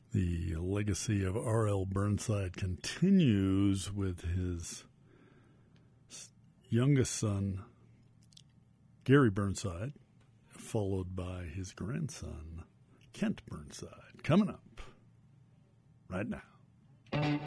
The legacy of R.L. Burnside continues with his youngest son, Gary Burnside, followed by his grandson, Kent Burnside, coming up right now.